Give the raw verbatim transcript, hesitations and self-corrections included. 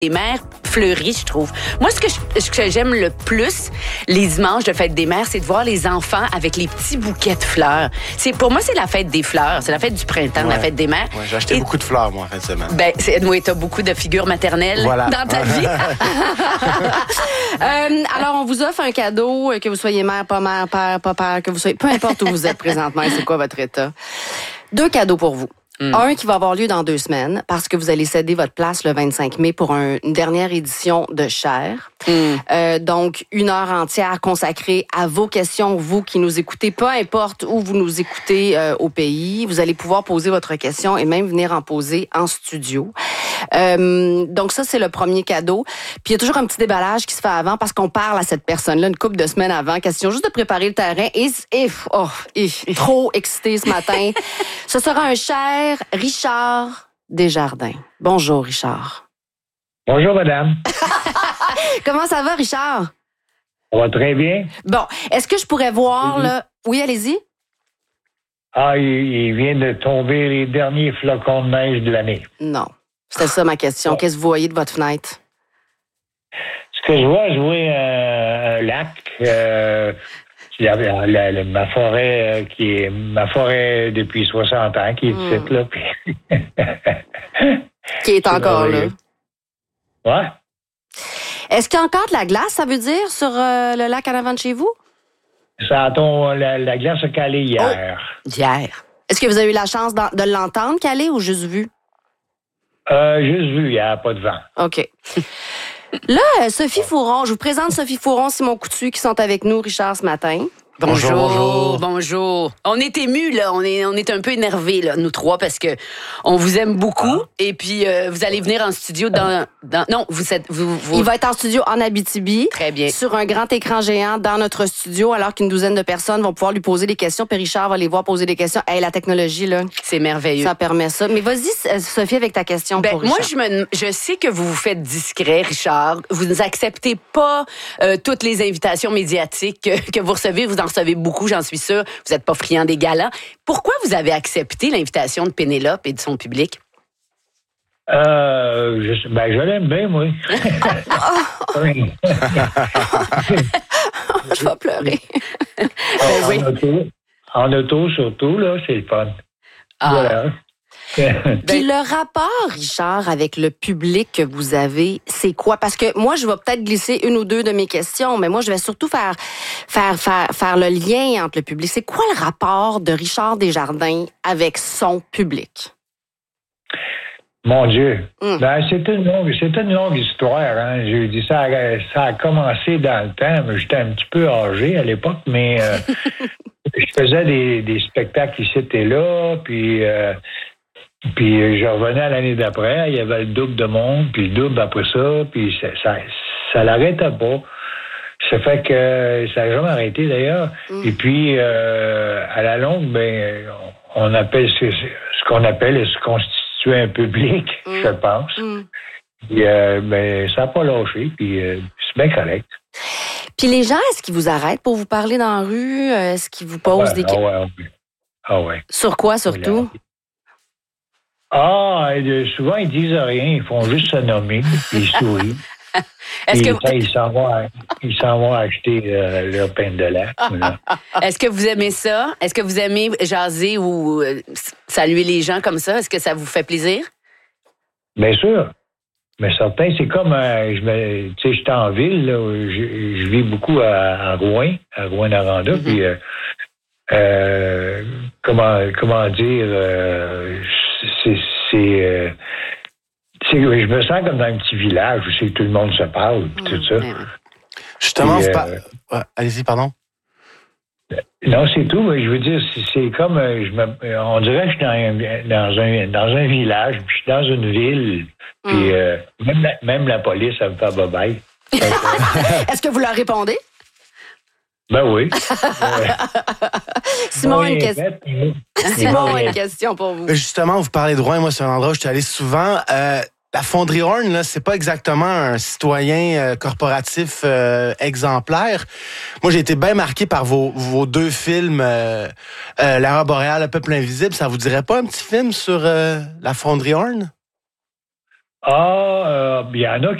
des mères fleuries, je trouve. Moi, ce que, je, ce que j'aime le plus, les dimanches de fête des mères, c'est de voir les enfants avec les petits bouquets de fleurs. C'est, pour moi, c'est la fête des fleurs. C'est la fête du printemps, ouais. la fête des mères. Ouais, j'ai acheté Et, beaucoup de fleurs, moi, en fin de semaine. Ben, c'est, oui, t'as beaucoup de figures maternelles voilà. dans ta vie. euh, alors, on vous offre un cadeau, que vous soyez mère, pas mère, père, pas père, que vous soyez... Peu importe où vous êtes présentement et c'est quoi votre état. Deux cadeaux pour vous. Mm. Un qui va avoir lieu dans deux semaines parce que vous allez céder votre place le vingt-cinq mai pour un, une dernière édition de Cher. Mm. Euh, donc, une heure entière consacrée à vos questions, vous qui nous écoutez, peu importe où vous nous écoutez euh, au pays. Vous allez pouvoir poser votre question et même venir en poser en studio. Euh, donc ça, c'est le premier cadeau. Puis il y a toujours un petit déballage qui se fait avant parce qu'on parle à cette personne-là une couple de semaines avant. Question juste de préparer le terrain. Et, et oh, et, trop excité ce matin. Ce sera un Cher Richard Desjardins. Bonjour, Richard. Bonjour, madame. Comment ça va, Richard? Ça va très bien. Bon, est-ce que je pourrais voir, mm-hmm. là... Oui, allez-y. Ah, il, il vient de tomber les derniers flocons de neige de l'année. Non. C'était ça ma question. Qu'est-ce que vous voyez de votre fenêtre? Ce que je vois, je vois euh, un lac, euh, la, la, la, ma forêt euh, qui est ma forêt depuis soixante ans, qui est mm. ici, là. Puis... qui est encore là. Ouais. Est-ce qu'il y a encore de la glace, ça veut dire, sur euh, le lac en avant de chez vous? Ça a ton, la, la glace a calé hier. Oh, hier. Est-ce que vous avez eu la chance de, de l'entendre caler ou juste vu? Euh, juste vu, il n'y a pas de vent. OK. Là, Sophie Fouron, je vous présente Sophie Fouron, Simon Coutu qui sont avec nous, Richard, ce matin. Bonjour, bonjour, bonjour. On est émus, là. On est, on est un peu énervés, là, nous trois, parce que on vous aime beaucoup. Ah. Et puis, euh, vous allez venir en studio dans... dans non, vous êtes... Vous, vous... Il va être en studio en Abitibi. Très bien. Sur un grand écran géant dans notre studio, alors qu'une douzaine de personnes vont pouvoir lui poser des questions. Puis Richard va les voir poser des questions. Hey, la technologie, là... C'est merveilleux. Ça permet ça. Mais vas-y, Sophie, avec ta question ben, pour Richard. Moi, je, me, je sais que vous vous faites discret, Richard. Vous n'acceptez pas euh, toutes les invitations médiatiques que, que vous recevez. Vous en recevez beaucoup, j'en suis sûre. Vous n'êtes pas friand des galas. Pourquoi vous avez accepté l'invitation de Pénélope et de son public? Euh, je, ben, je l'aime bien, moi. Je vais pleurer. Ben, en, oui. auto, en auto, surtout, là, c'est le fun. Ah. Voilà. Puis le rapport, Richard, avec le public que vous avez, c'est quoi? Parce que moi, je vais peut-être glisser une ou deux de mes questions, mais moi, je vais surtout faire, faire, faire, faire le lien entre le public. C'est quoi le rapport de Richard Desjardins avec son public? Mon Dieu. Mm. Ben, c'est une longue, c'est une longue histoire, hein. J'ai dit ça, a, ça a commencé dans le temps, mais j'étais un petit peu âgé à l'époque, mais euh, je faisais des, des spectacles ici et là, puis euh, puis je revenais à l'année d'après, il y avait le double de monde, puis le double après ça, puis ça, ça, ça l'arrêtait pas. Ça fait que ça n'a jamais arrêté d'ailleurs. Mm. Et puis euh, à la longue, ben on appelle ce, ce qu'on appelle se constituer un public, mm. je pense. Mm. Puis euh, ben ça n'a pas lâché, puis euh, c'est bien correct. Puis les gens, est-ce qu'ils vous arrêtent pour vous parler dans la rue? Est-ce qu'ils vous posent ouais, des questions? Ah ouais, ah ouais. Sur quoi surtout? Ah, souvent, ils disent rien. Ils font juste se nommer, puis ils sourient. Est-ce que vous... ils, s'en vont, ils s'en vont acheter euh, leur pain de lait. Voilà. Est-ce que vous aimez ça? Est-ce que vous aimez jaser ou euh, saluer les gens comme ça? Est-ce que ça vous fait plaisir? Bien sûr. Mais certain, c'est comme, euh, je me, tu sais, j'étais en ville, là, je, je vis beaucoup à, à Rouen, à Rouyn-Noranda, mm-hmm. puis... Euh, euh, comment, comment dire... Euh, C'est, c'est, euh, c'est, je me sens comme dans un petit village où c'est que tout le monde se parle, mmh, tout ça. Mmh. Justement, et, vous euh, par... ouais, allez-y, pardon. Non, c'est tout. Mais je veux dire, c'est, c'est comme, je me, on dirait que je suis dans un, dans un, dans un village, puis je suis dans une ville, puis mmh. euh, même, la, même la police, ça me fait bye-bye. Est-ce que vous leur répondez? Ben oui. Simon, a une question. Simon a une question pour vous. Justement, vous parlez de Rouen. Moi, c'est un endroit où je suis allé souvent. Euh, la Fonderie Horn, là, c'est pas exactement un citoyen euh, corporatif euh, exemplaire. Moi, j'ai été bien marqué par vos, vos deux films, euh, euh, L'Aurore boréale, Le peuple invisible. Ça vous dirait pas un petit film sur euh, la Fonderie Horn? Ah, il euh, y en a